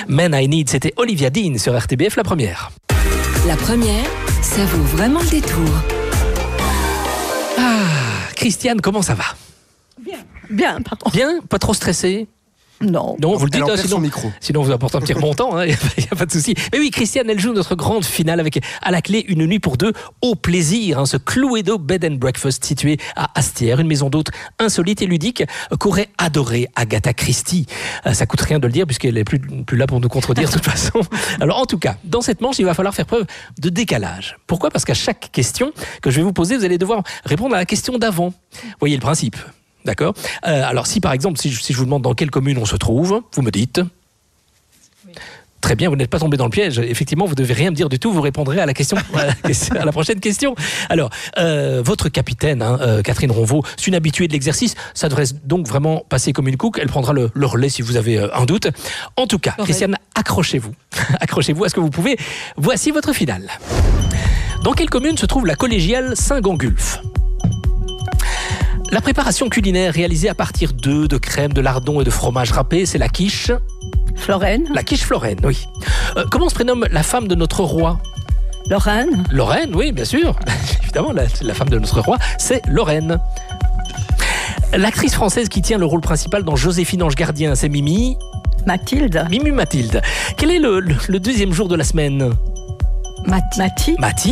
Men I Need, c'était Olivia Dean sur RTBF, la première. La première, ça vaut vraiment le détour. Ah, Christiane, comment ça va? Bien, pardon. Bien? Pas trop stressé? Non. Non, vous le dites, Elle en perd son micro. Sinon vous apportez un petit remontant, il n'y a pas de souci. Mais oui, Christiane, elle joue notre grande finale avec à la clé une nuit pour deux au plaisir, ce Cluedo Bed and Breakfast situé à Astières, une maison d'hôtes insolite et ludique qu'aurait adoré Agatha Christie. Ça coûte rien de le dire puisqu'elle n'est plus là pour nous contredire de toute façon. Alors en tout cas, dans cette manche, il va falloir faire preuve de décalage. Pourquoi ? Parce qu'à chaque question que je vais vous poser, vous allez devoir répondre à la question d'avant. Voyez le principe ? D'accord. Alors, si par exemple, si je vous demande dans quelle commune on se trouve, vous me dites. Oui. Très bien, vous n'êtes pas tombé dans le piège. Effectivement, vous ne devez rien me dire du tout. Vous répondrez à la question, à la prochaine question. Alors, votre capitaine, Catherine Ronvaux, c'est une habituée de l'exercice. Ça devrait donc vraiment passer comme une couque. Elle prendra le relais si vous avez un doute. En tout cas, Christiane, accrochez-vous. Accrochez-vous à ce que vous pouvez. Voici votre finale. Dans quelle commune se trouve la collégiale Saint-Gangulf ? La préparation culinaire réalisée à partir d'œufs, de crème, de lardons et de fromage râpé, c'est la quiche... Florène. La quiche Florène, oui. Comment se prénomme la femme de notre roi ? Lorraine. Lorraine, oui, bien sûr. Évidemment, la femme de notre roi, c'est Lorraine. L'actrice française qui tient le rôle principal dans Joséphine Ange Gardien, c'est Mimi... Mathilde. Mimi Mathilde. Quel est le deuxième jour de la semaine ? Mati. Mati.